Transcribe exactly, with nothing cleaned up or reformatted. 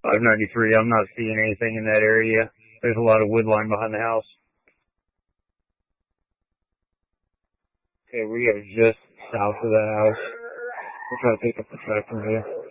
five ninety-three, I'm not seeing anything in that area. There's a lot of wood line behind the house. Okay, we are just south of the house. We'll try to pick up the track from here.